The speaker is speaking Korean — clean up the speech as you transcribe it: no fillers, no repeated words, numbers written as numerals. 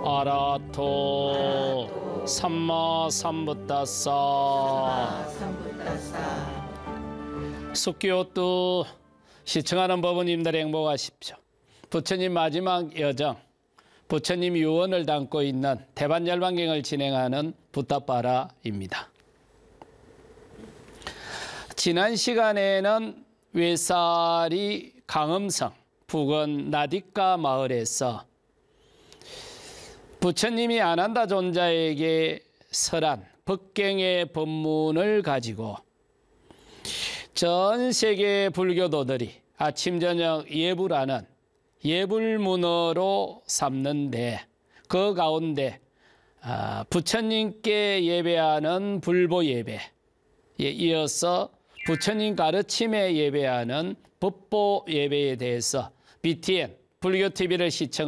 아라토 삼마 삼부타사 숙기옷도 시청하는 법원님들 행복하십시오. 부처님 마지막 여정, 부처님 유언을 담고 있는 대반열반경을 진행하는 부타빠라입니다. 지난 시간에는 외사리 강음성 부근 나디카 마을에서 부처님이 아난다 존자에게 설한 법경의 법문을 가지고 전 세계 불교도들이 아침 저녁 예불하는 예불문어로 삼는데, 그 가운데 부처님께 예배하는 불보 예배에 이어서 부처님 가르침에 예배하는 법보 예배에 대해서 BTN 불교TV를 시청